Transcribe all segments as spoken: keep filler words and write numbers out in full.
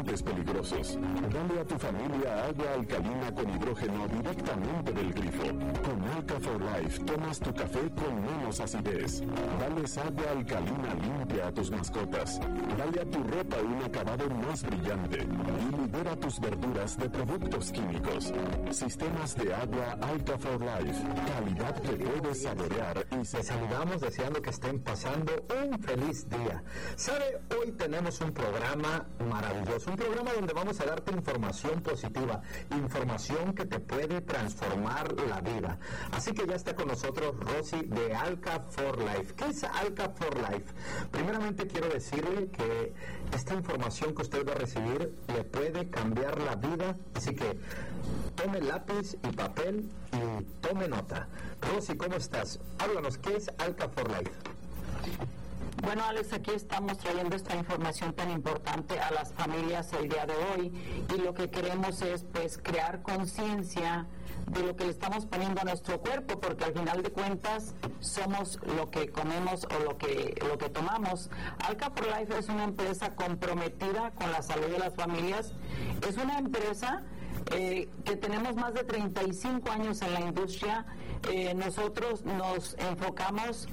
contaminantes peligrosos. Dale a tu familia agua alcalina con hidrógeno directamente del grifo. Con Alka for Life tomas tu café con menos acidez. Dales agua alcalina limpia a tus mascotas. Dale a tu ropa un acabado más brillante. Y libera tus verduras de productos químicos. Sistemas de agua Alka for Life. Calidad que puedes saborear y se... Les saludamos deseando que estén pasando un feliz día. ¿Sabe? Hoy tenemos un programa maravilloso, un programa donde vamos a darte información positiva, información que te puede transformar la vida. Así que ya está con nosotros Rosy de Alka for Life. ¿Qué es Alka for Life? Primeramente quiero decirle que esta información que usted va a recibir le puede cambiar la vida, así que tome lápiz y papel y tome nota. Rosy, ¿cómo estás? Háblanos, ¿qué es Alka for Life? Bueno, Alex, aquí estamos trayendo esta información tan importante a las familias el día de hoy, y lo que queremos es pues crear conciencia de lo que le estamos poniendo a nuestro cuerpo, porque al final de cuentas somos lo que comemos o lo que lo que tomamos. Alka for Life es una empresa comprometida con la salud de las familias. Es una empresa Eh, que tenemos más de treinta y cinco años en la industria. Eh, nosotros nos enfocamos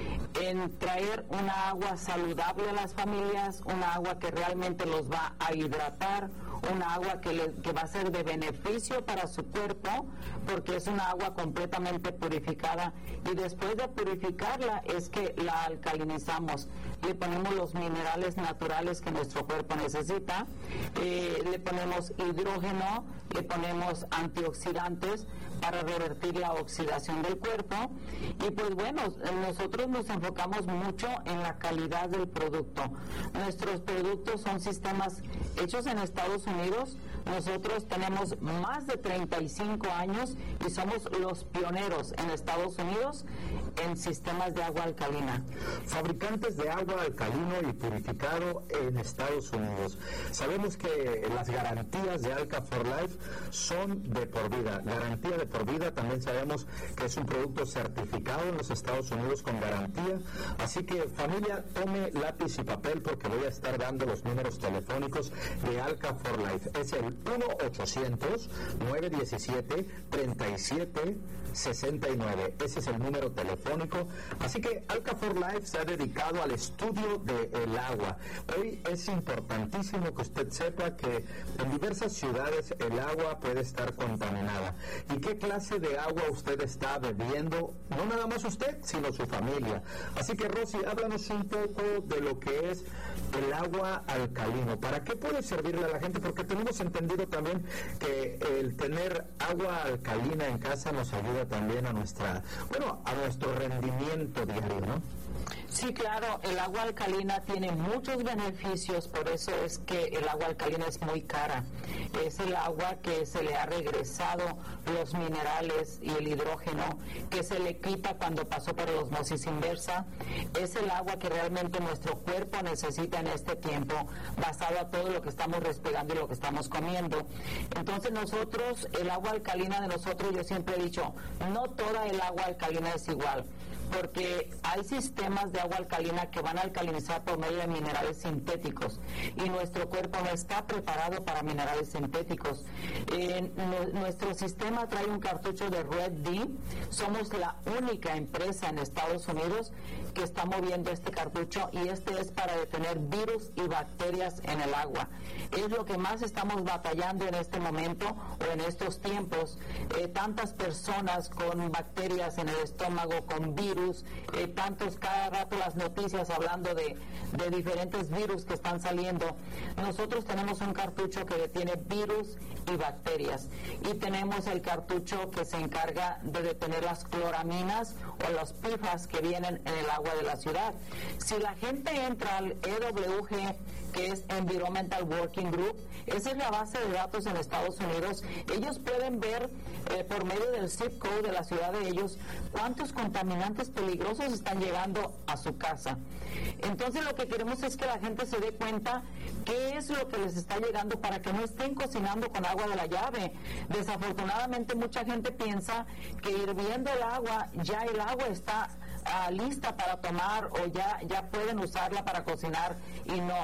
en traer una agua saludable a las familias, una agua que realmente los va a hidratar, una agua que, le, que va a ser de beneficio para su cuerpo, porque es una agua completamente purificada, y después de purificarla es que la alcalinizamos, le ponemos los minerales naturales que nuestro cuerpo necesita, eh, le ponemos hidrógeno, le ponemos antioxidantes para revertir la oxidación del cuerpo, y pues bueno, nosotros nos enfocamos mucho en la calidad del producto. Nuestros productos son sistemas hechos en Estados Unidos. Nosotros tenemos más de treinta y cinco años y somos los pioneros en Estados Unidos en sistemas de agua alcalina. Fabricantes de agua alcalino y purificado en Estados Unidos. Sabemos que las garantías de Alka for Life son de por vida. Garantía de por vida. También sabemos que es un producto certificado en los Estados Unidos con garantía. Así que, familia, tome lápiz y papel, porque voy a estar dando los números telefónicos de Alka for Life. Es el uno ochocientos, nueve diecisiete, treinta y siete sesenta y nueve. Ese es el número telefónico. Así que Alka for Life se ha dedicado al estudio del agua. Hoy es importantísimo que usted sepa que en diversas ciudades el agua puede estar contaminada. ¿Y qué clase de agua usted está bebiendo? No nada más usted, sino su familia. Así que, Rosy, háblanos un poco de lo que es el agua alcalino. ¿Para qué puede servirle a la gente? Porque tenemos entendido también que el tener agua alcalina en casa nos ayuda también a nuestra, bueno, a nuestro rendimiento diario, ¿no? Sí, claro, el agua alcalina tiene muchos beneficios, por eso es que el agua alcalina es muy cara. Es el agua que se le ha regresado los minerales y el hidrógeno, que se le quita cuando pasó por la osmosis inversa. Es el agua que realmente nuestro cuerpo necesita en este tiempo, basado a todo lo que estamos respirando y lo que estamos comiendo. Entonces nosotros, el agua alcalina de nosotros, yo siempre he dicho, no toda el agua alcalina es igual, porque hay sistemas de agua alcalina que van a alcalinizar por medio de minerales sintéticos, y nuestro cuerpo no está preparado para minerales sintéticos. Eh, no, nuestro sistema trae un cartucho de Red D. Somos la única empresa en Estados Unidos que está moviendo este cartucho, y este es para detener virus y bacterias en el agua. Es lo que más estamos batallando en este momento o en estos tiempos. Eh, tantas personas con bacterias en el estómago, con virus, eh, tantos cada rato las noticias hablando de, de diferentes virus que están saliendo. Nosotros tenemos un cartucho que detiene virus y bacterias, y tenemos el cartucho que se encarga de detener las cloraminas o los P F A S que vienen en el agua de la ciudad. Si la gente entra al E W G, que es Environmental Working Group, esa es la base de datos en Estados Unidos, ellos pueden ver eh, por medio del zip code de la ciudad de ellos cuántos contaminantes peligrosos están llegando a su casa. Entonces lo que queremos es que la gente se dé cuenta qué es lo que les está llegando, para que no estén cocinando con agua de la llave. Desafortunadamente mucha gente piensa que hirviendo el agua, ya el agua está uh, lista para tomar, o ya, ya pueden usarla para cocinar, y no.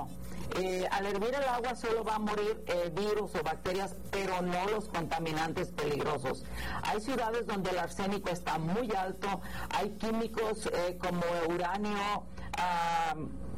Eh, al hervir el agua solo va a morir eh, virus o bacterias, pero no los contaminantes peligrosos. Hay ciudades donde el arsénico está muy alto, hay químicos eh, como uranio, ah,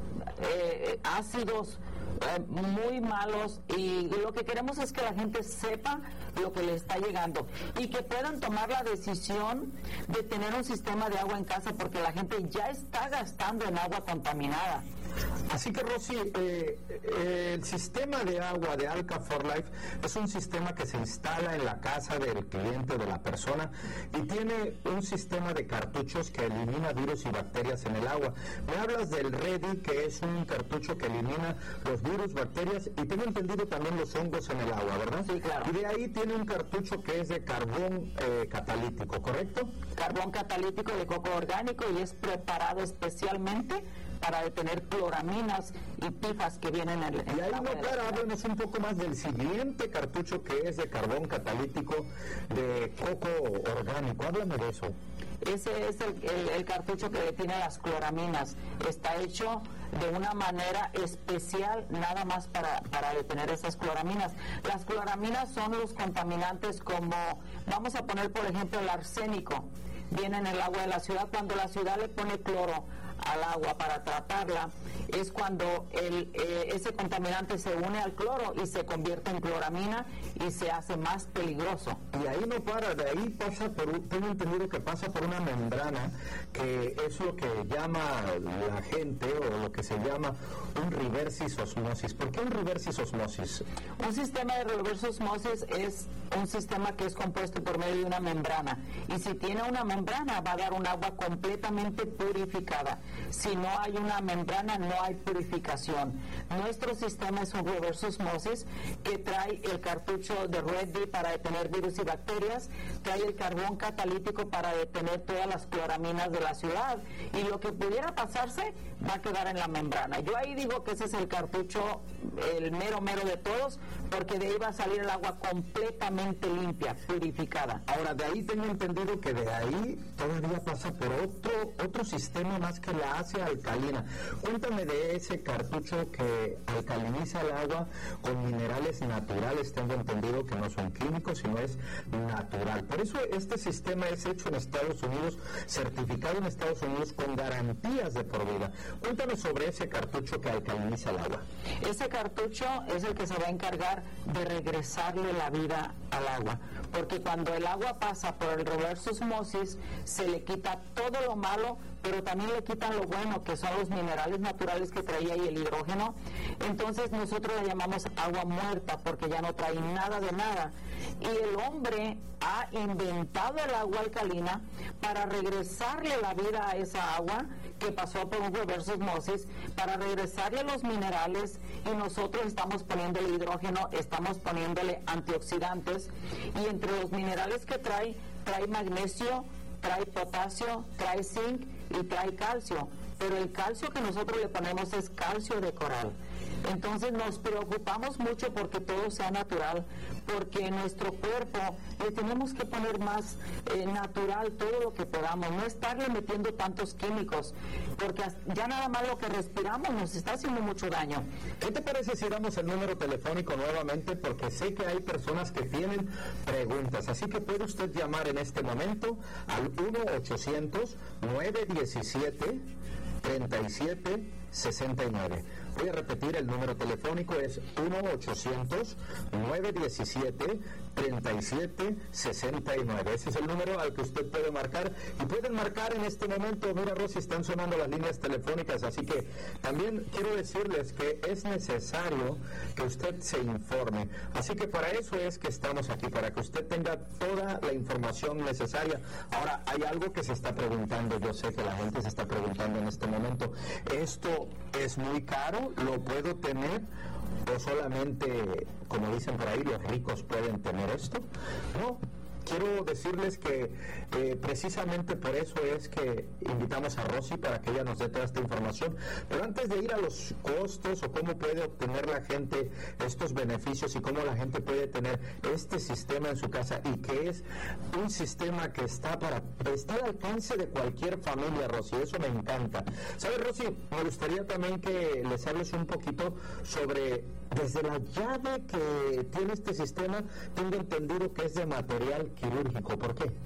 eh, ácidos eh, muy malos, y lo que queremos es que la gente sepa lo que le está llegando y que puedan tomar la decisión de tener un sistema de agua en casa, porque la gente ya está gastando en agua contaminada. Así que, Rosy, eh, eh, el sistema de agua de Alka for Life es un sistema que se instala en la casa del cliente, de la persona, y tiene un sistema de cartuchos que elimina virus y bacterias en el agua. Me hablas del Ready, que es un cartucho que elimina los virus, bacterias, y tengo entendido también los hongos en el agua, ¿verdad? Sí, claro. Y de ahí tiene un cartucho que es de carbón eh, catalítico, ¿correcto? Carbón catalítico de coco orgánico, y es preparado especialmente para detener cloraminas y pifas que vienen en el, en y ahí el agua. No, claro, háblanos un poco más del siguiente cartucho, que es de carbón catalítico de coco orgánico. Háblame de eso. Ese es el, el, el cartucho que detiene las cloraminas. Está hecho de una manera especial nada más para, para detener esas cloraminas. Las cloraminas son los contaminantes como, vamos a poner por ejemplo el arsénico. Viene en el agua de la ciudad. Cuando la ciudad le pone cloro al agua para tratarla, es cuando el, eh, ese contaminante se une al cloro y se convierte en cloramina y se hace más peligroso. Y ahí no para, de ahí pasa por, tengo entendido que pasa por una membrana, que es lo que llama la gente, o lo que se llama un reversis osmosis. ¿Por qué un reversis osmosis? Un sistema de reverse osmosis es un sistema que es compuesto por medio de una membrana, y si tiene una membrana va a dar un agua completamente purificada. Si no hay una membrana, no hay purificación. Nuestro sistema es un reverse osmosis que trae el cartucho de Ready para detener virus y bacterias, trae el carbón catalítico para detener todas las cloraminas de la ciudad, y lo que pudiera pasarse va a quedar en la membrana. Yo ahí digo que ese es el cartucho, el mero mero de todos, porque de ahí va a salir el agua completamente limpia, purificada. Ahora, de ahí tengo entendido que de ahí todavía pasa por otro otro sistema más, que la hace alcalina. Cuéntame de ese cartucho que alcaliniza el agua con minerales naturales. Tengo entendido que no son químicos, sino es natural. Por eso este sistema es hecho en Estados Unidos, certificado en Estados Unidos con garantías de por vida. Cuéntame sobre ese cartucho que alcaliniza el agua. Ese cartucho es el que se va a encargar de regresarle la vida al agua, porque cuando el agua pasa por el reverse osmosis se le quita todo lo malo, pero también le quitan lo bueno, que son los minerales naturales que traía y el hidrógeno. Entonces nosotros la llamamos agua muerta, porque ya no trae nada de nada. Y el hombre ha inventado el agua alcalina para regresarle la vida a esa agua que pasó por un reverse osmosis, para regresarle los minerales, y nosotros estamos poniéndole hidrógeno, estamos poniéndole antioxidantes, y entre los minerales que trae, trae magnesio, trae potasio, trae zinc y trae calcio, pero el calcio que nosotros le ponemos es calcio de coral. Entonces nos preocupamos mucho porque todo sea natural, porque en nuestro cuerpo le tenemos que poner más eh, natural todo lo que podamos, no estarle metiendo tantos químicos, porque ya nada más lo que respiramos nos está haciendo mucho daño. ¿Qué te parece si damos el número telefónico nuevamente? Porque sé que hay personas que tienen preguntas, así que puede usted llamar en este momento al uno ochocientos, nueve diecisiete, treinta y siete sesenta y nueve. Voy a repetir, el número telefónico es uno ochocientos, nueve diecisiete, treinta y siete sesenta y nueve. Ese es el número al que usted puede marcar, y pueden marcar en este momento. Mira, Rosy, están sonando las líneas telefónicas, así que también quiero decirles que es necesario que usted se informe. Así que para eso es que estamos aquí, para que usted tenga toda la información necesaria. Ahora, hay algo que se está preguntando, yo sé que la gente se está preguntando en este momento: ¿esto es muy caro? ¿Lo puedo tener? ¿O solamente, como dicen por ahí, los ricos pueden tener esto? No, quiero decirles que eh, precisamente por eso es que invitamos a Rosy para que ella nos dé toda esta información. Pero antes de ir a los costos o cómo puede obtener la gente estos beneficios y cómo la gente puede tener este sistema en su casa, y que es un sistema que está para está al alcance de cualquier familia, Rosy, eso me encanta. ¿Sabes, Rosy? Me gustaría también que les hables un poquito sobre, desde la llave que tiene este sistema, tengo entendido que es de material quirúrgico. ¿Por qué?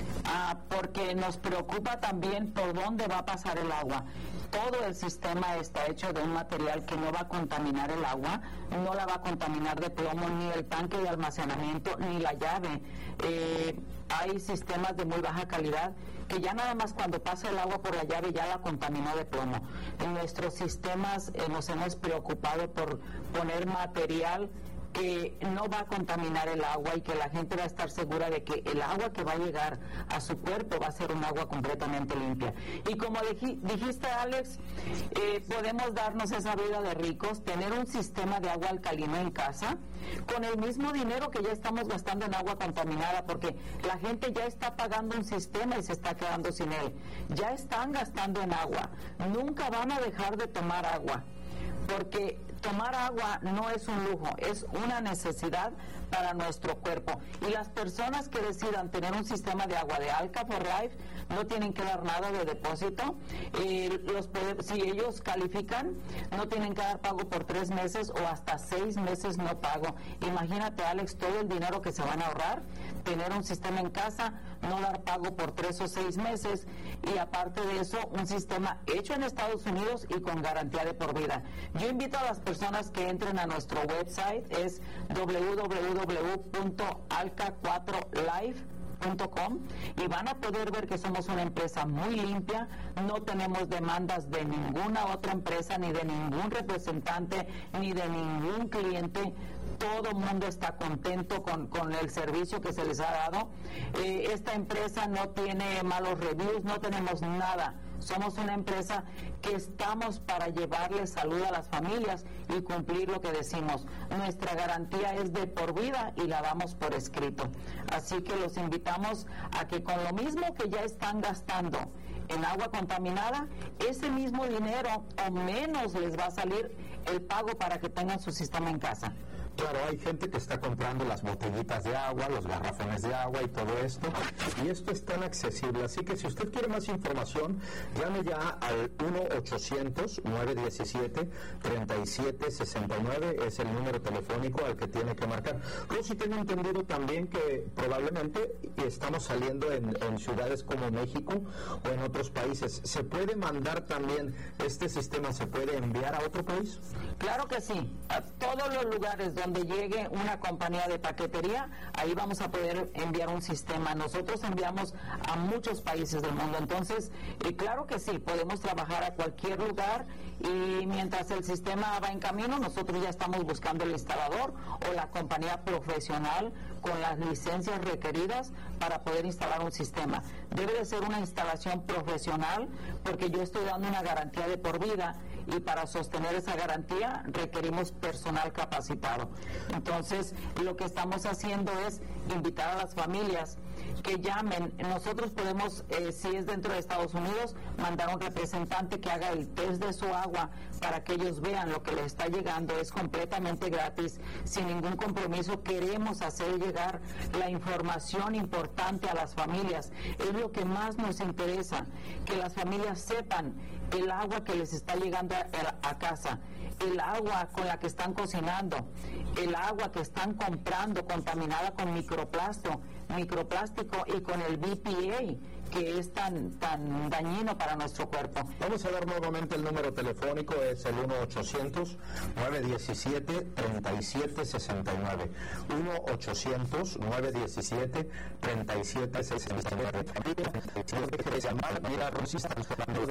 Ah, porque nos preocupa también por dónde va a pasar el agua. Todo el sistema está hecho de un material que no va a contaminar el agua, no la va a contaminar de plomo, ni el tanque de almacenamiento, ni la llave. Eh, hay sistemas de muy baja calidad que ya nada más cuando pasa el agua por la llave ya la contaminó de plomo. En nuestros sistemas eh, nos hemos preocupado por poner material que no va a contaminar el agua y que la gente va a estar segura de que el agua que va a llegar a su cuerpo va a ser un agua completamente limpia. Y como dijiste, Alex, eh, podemos darnos esa vida de ricos, tener un sistema de agua alcalina en casa con el mismo dinero que ya estamos gastando en agua contaminada, porque la gente ya está pagando un sistema y se está quedando sin él. Ya están gastando en agua. Nunca van a dejar de tomar agua, porque tomar agua no es un lujo, es una necesidad para nuestro cuerpo. Y las personas que decidan tener un sistema de agua de Alka for Life no tienen que dar nada de depósito. Eh, los, si ellos califican, no tienen que dar pago por tres meses o hasta seis meses no pago. Imagínate, Alex, todo el dinero que se van a ahorrar, tener un sistema en casa, no dar pago por tres o seis meses, y aparte de eso, un sistema hecho en Estados Unidos y con garantía de por vida. Yo invito a las personas que entren a nuestro website, es doble u doble u doble u punto alka cuatro life punto com, y van a poder ver que somos una empresa muy limpia, no tenemos demandas de ninguna otra empresa, ni de ningún representante, ni de ningún cliente. Todo el mundo está contento con, con el servicio que se les ha dado. Eh, esta empresa no tiene malos reviews, no tenemos nada. Somos una empresa que estamos para llevarle salud a las familias y cumplir lo que decimos. Nuestra garantía es de por vida y la damos por escrito. Así que los invitamos a que con lo mismo que ya están gastando en agua contaminada, ese mismo dinero o menos les va a salir el pago para que tengan su sistema en casa. Claro, hay gente que está comprando las botellitas de agua, los garrafones de agua y todo esto, y esto es tan accesible. Así que si usted quiere más información, llame ya al uno ochocientos, nueve diecisiete, treinta y siete sesenta y nueve, es el número telefónico al que tiene que marcar. Rosy, tengo entendido también que probablemente estamos saliendo en, en ciudades como México o en otros países. ¿Se puede mandar también este sistema, se puede enviar a otro país? Claro que sí, a todos los lugares donde donde llegue una compañía de paquetería, ahí vamos a poder enviar un sistema. Nosotros enviamos a muchos países del mundo, entonces, eh, claro que sí, podemos trabajar a cualquier lugar, y mientras el sistema va en camino, nosotros ya estamos buscando el instalador o la compañía profesional con las licencias requeridas para poder instalar un sistema. Debe de ser una instalación profesional, porque yo estoy dando una garantía de por vida, y para sostener esa garantía requerimos personal capacitado. Entonces, lo que estamos haciendo es invitar a las familias que llamen. Nosotros podemos, eh, si es dentro de Estados Unidos, mandar un representante que haga el test de su agua para que ellos vean lo que les está llegando. Es completamente gratis, sin ningún compromiso. Queremos hacer llegar la información importante a las familias. Es lo que más nos interesa, que las familias sepan el agua que les está llegando a, a casa, el agua con la que están cocinando, el agua que están comprando contaminada con microplástico, microplástico y con el B P A, que es tan, tan dañino para nuestro cuerpo. Vamos a dar nuevamente el número telefónico, es el uno ochocientos, nueve diecisiete, treinta y siete sesenta y nueve. uno ochocientos, nueve diecisiete, treinta y siete sesenta y nueve. Si no deje de llamar, mira, Rosy, estamos hablando